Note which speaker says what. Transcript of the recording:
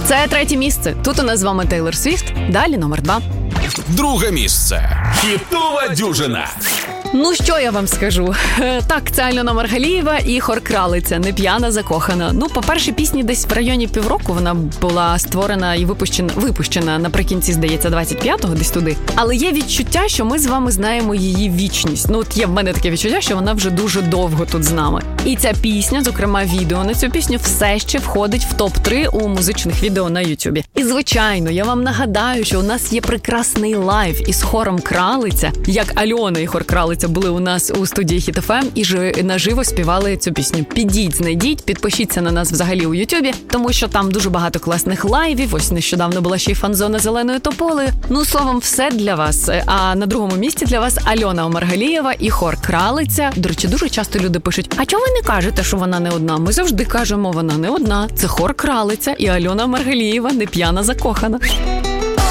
Speaker 1: Це 3 місце. Тут у нас з вами Тейлор Свіфт. Далі номер 2.
Speaker 2: 2 місце. Хітова дюжина.
Speaker 1: Ну, що я вам скажу? Так, це Альона Маргалієва і хор «Кралиця», «Не п'яна, закохана». Ну, по-перше, пісні десь в районі півроку вона була створена і випущена наприкінці, здається, 25-го, десь туди. Але є відчуття, що ми з вами знаємо її вічність. Ну, от є в мене таке відчуття, що вона вже дуже довго тут з нами. І ця пісня, зокрема, відео на цю пісню все ще входить в топ-3 у музичних відео на Ютубі. І, звичайно, я вам нагадаю, що у нас є прекрасний лайв із хором «Кралиця», як Альона і хор «Кралиця» були у нас у студії Hit FM і наживо співали цю пісню. Підіть, знайдіть, підпишіться на нас взагалі у Ютубі, тому що там дуже багато класних лайвів. Ось нещодавно була ще й фан-зона зеленою тополею. Ну, словом, все для вас. А на 2-му місці для вас Альона Маргалієва і хор «Кралиця». До речі, дуже часто люди пишуть: а чого ви не кажете, що вона не одна? Ми завжди кажемо, вона не одна. Це хор «Кралиця» і Альона Маргалієва, «Не п'яна, закохана».